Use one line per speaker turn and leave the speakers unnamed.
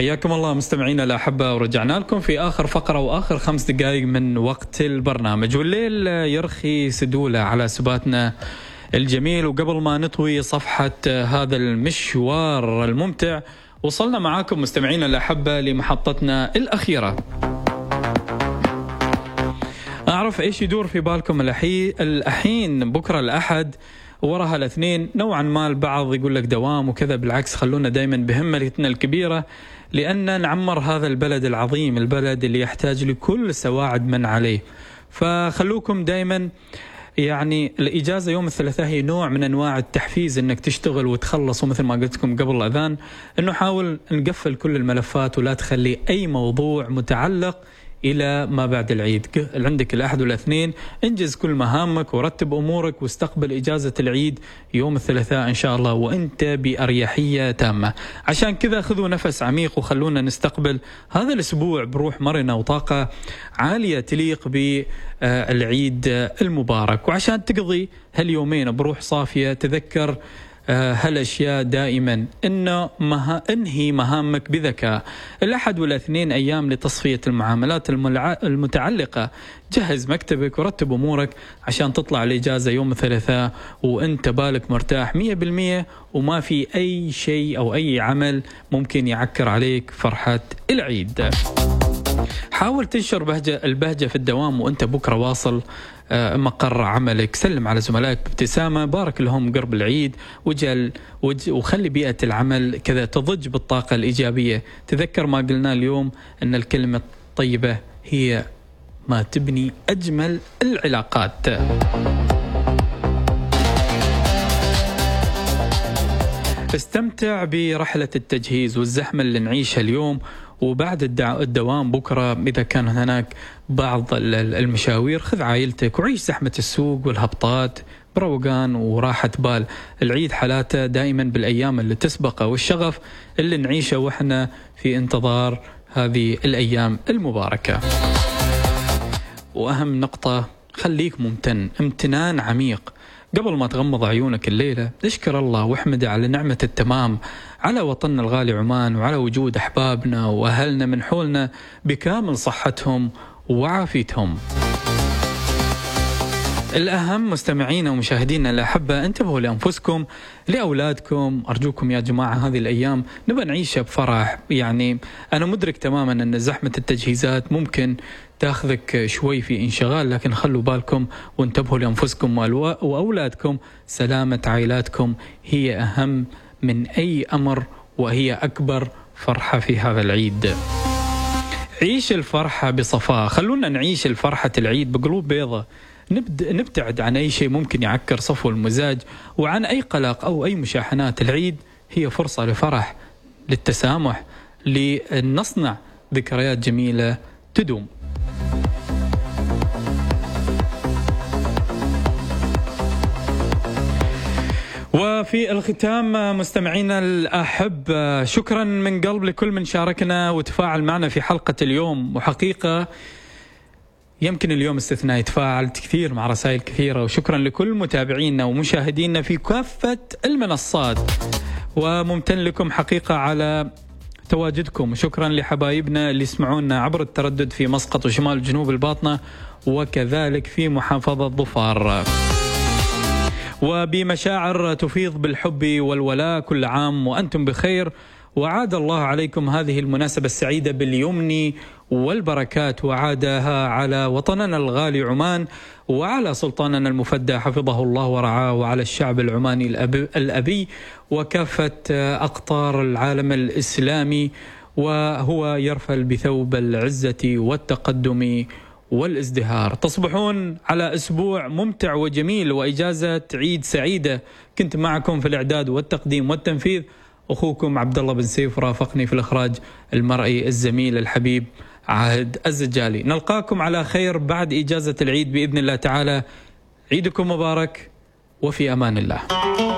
حياكم الله مستمعينا الأحبة، ورجعنا لكم في آخر فقرة وآخر 5 دقائق من وقت البرنامج، والليل يرخي سدولة على سباتنا الجميل. وقبل ما نطوي صفحة هذا المشوار الممتع، وصلنا معاكم مستمعينا الأحبة لمحطتنا الأخيرة. أعرف إيش يدور في بالكم الحين. بكرة الأحد وراها الاثنين، نوعا ما البعض يقول لك دوام وكذا، بالعكس خلونا دايما بهمتنا الكبيرة، لأن نعمر هذا البلد العظيم، البلد اللي يحتاج لكل سواعد من عليه. فخلوكم دايما يعني الإجازة يوم الثلاثاء هي نوع من أنواع التحفيز إنك تشتغل وتخلص، ومثل ما قلت لكم قبل الأذان إنه حاول نقفل كل الملفات ولا تخلي أي موضوع متعلق إلى ما بعد العيد. عندك الأحد والاثنين، انجز كل مهامك ورتب أمورك واستقبل إجازة العيد يوم الثلاثاء إن شاء الله وأنت بأريحية تامة. عشان كذا خذوا نفس عميق وخلونا نستقبل هذا الأسبوع بروح مرنة وطاقة عالية تليق بالعيد المبارك. وعشان تقضي هاليومين بروح صافية، تذكر هالأشياء دائما، إنه انهي مهامك بذكاء. الأحد والاثنين أيام لتصفية المعاملات المتعلقة. جهز مكتبك ورتب أمورك عشان تطلع الإجازة يوم الثلاثاء وأنت بالك مرتاح 100%، وما في أي شيء أو أي عمل ممكن يعكر عليك فرحة العيد. حاول تنشر البهجة في الدوام وأنت بكرة واصل مقر عملك. سلم على زملائك بابتسامة، بارك لهم قرب العيد، وخلي بيئة العمل كذا تضج بالطاقة الإيجابية. تذكر ما قلنا اليوم أن الكلمة الطيبة هي ما تبني أجمل العلاقات. استمتع برحلة التجهيز والزحمة اللي نعيشها اليوم وبعد الدوام بكرة. إذا كان هناك بعض المشاوير خذ عائلتك وعيش زحمة السوق والهبطات بروقان وراحة بال. العيد حالاته دائما بالأيام اللي تسبقه والشغف اللي نعيشه وإحنا في انتظار هذه الأيام المباركة. وأهم نقطة، خليك امتنان عميق قبل ما تغمض عيونك الليلة. اشكر الله واحمد على نعمة التمام على وطننا الغالي عمان، وعلى وجود أحبابنا وأهلنا من حولنا بكامل صحتهم وعافيتهم. الأهم مستمعينا ومشاهدينا الأحبة، انتبهوا لأنفسكم لأولادكم. أرجوكم يا جماعة هذه الأيام نبغى نعيشها بفرح. يعني أنا مدرك تماما أن زحمة التجهيزات ممكن تاخذك شوي في انشغال، لكن خلوا بالكم وانتبهوا لأنفسكم وأولادكم. سلامة عائلاتكم هي أهم من أي أمر، وهي أكبر فرحة في هذا العيد. عيش الفرحة بصفاء. خلونا نعيش الفرحة العيد بقلوب بيضة. نبتعد عن أي شيء ممكن يعكر صفو المزاج وعن أي قلق أو أي مشاحنات. العيد هي فرصة لفرح، للتسامح، لنصنع ذكريات جميلة تدوم. وفي الختام مستمعينا الأحب، شكرا من قلب لكل من شاركنا وتفاعل معنا في حلقة اليوم. وحقيقة يمكن اليوم استثناء، تفاعلت كثير مع رسائل كثيرة، وشكرا لكل متابعينا ومشاهدينا في كافة المنصات، وممتن لكم حقيقة على تواجدكم. وشكرا لحبايبنا اللي يسمعونا عبر التردد في مسقط وشمال جنوب الباطنة، وكذلك في محافظة ظفار. وبمشاعر تفيض بالحب والولاء، كل عام وأنتم بخير، وعاد الله عليكم هذه المناسبة السعيدة باليمن والبركات، وعادها على وطننا الغالي عمان، وعلى سلطاننا المفدى حفظه الله ورعاه، وعلى الشعب العماني الأبي وكافة أقطار العالم الإسلامي، وهو يرفل بثوب العزة والتقدم والازدهار. تصبحون على أسبوع ممتع وجميل وإجازة عيد سعيدة. كنت معكم في الإعداد والتقديم والتنفيذ أخوكم عبد الله بن سيف، رافقني في الإخراج المرئي الزميل الحبيب عاهد الزجالي. نلقاكم على خير بعد إجازة العيد بإذن الله تعالى. عيدكم مبارك وفي أمان الله.